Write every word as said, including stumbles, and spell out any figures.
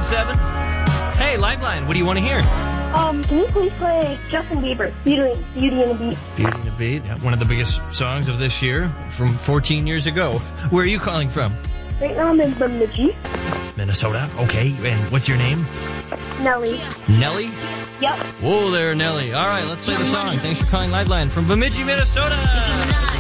seven. Hey, Liveline, what do you want to hear? Um, can you please play Justin Bieber, Beauty, Beauty and the Beast? Beauty and the Beat, one of the biggest songs of this year from fourteen years ago. Where are you calling from? Right now I'm in Bemidji. Minnesota. Okay, and what's your name? Nelly. Nelly? Yep. Whoa there, Nelly. All right, let's play the song. Thanks for calling Liveline from Bemidji, Minnesota.